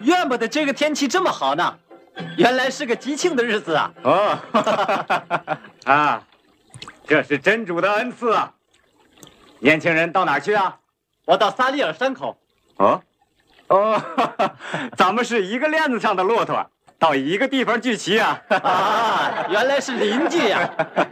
怨不得这个天气这么好呢，原来是个吉庆的日子啊！ 哦，啊，这是真主的恩赐啊！年轻人到哪儿去啊？ 我到萨利尔山口。 哦，咱们是一个链子上的骆驼，到一个地方聚齐啊！ 啊，原来是邻居呀！